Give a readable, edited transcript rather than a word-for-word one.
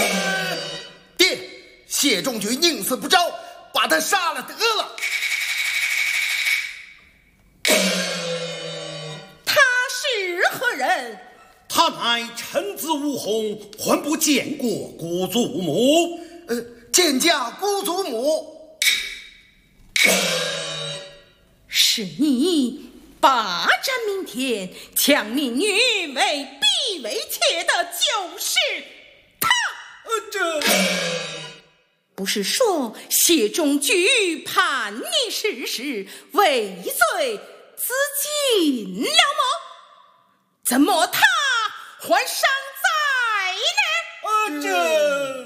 爹，谢仲举宁死不招，把他杀了得了。 他是何人？ 他乃臣子吴弘，还不见过姑祖母？ 见驾姑祖母。 是你霸占民田，抢民女为婢为妾的，就是他。 这不是说谢仲举叛逆事实，畏罪自尽了吗？怎么他还尚在呢？ 这